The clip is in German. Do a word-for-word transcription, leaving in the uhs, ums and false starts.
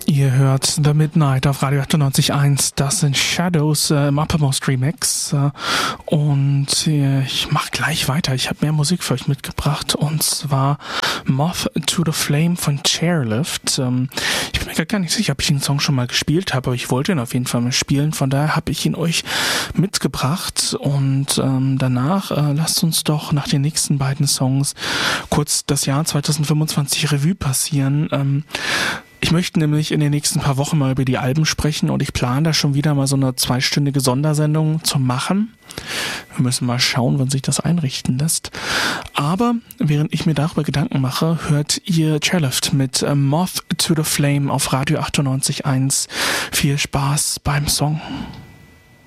Ihr hört The Midnight auf Radio achtundneunzig Komma eins. Das sind Shadows äh, im Uppermost Remix. Äh, und äh, ich mache gleich weiter. Ich habe mehr Musik für euch mitgebracht. Und zwar Moth to the Flame von Chairlift. Ähm, ich bin mir gar nicht sicher, ob ich den Song schon mal gespielt habe, aber ich wollte ihn auf jeden Fall mal spielen. Von daher habe ich ihn euch mitgebracht. Und ähm, danach äh, lasst uns doch nach den nächsten beiden Songs kurz das Jahr zweitausendfünfundzwanzig Revue passieren. Ähm, Ich möchte nämlich in den nächsten paar Wochen mal über die Alben sprechen und ich plane da schon wieder mal so eine zweistündige Sondersendung zu machen. Wir müssen mal schauen, wann sich das einrichten lässt. Aber während ich mir darüber Gedanken mache, hört ihr Chairlift mit äh, Moth to the Flame auf Radio achtundneunzig Komma eins. Viel Spaß beim Song.